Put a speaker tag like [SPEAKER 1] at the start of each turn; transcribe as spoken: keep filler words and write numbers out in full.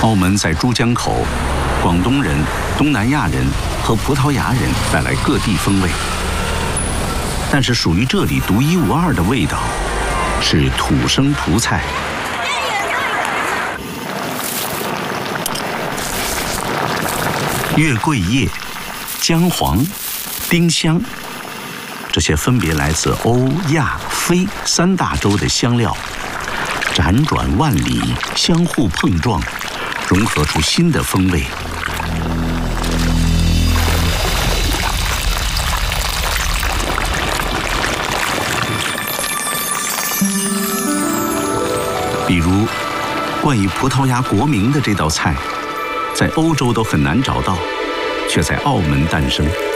[SPEAKER 1] 澳门在珠江口，广东人、东南亚人和葡萄牙人带来各地风味，但是属于这里独一无二的味道是土生葡菜。月桂叶、姜黄、丁香，这些分别来自欧、亚、非三大洲的香料，辗转万里，相互碰撞，融合出新的风味。比如，冠以葡萄牙国名的这道菜，在欧洲都很难找到，却在澳门诞生。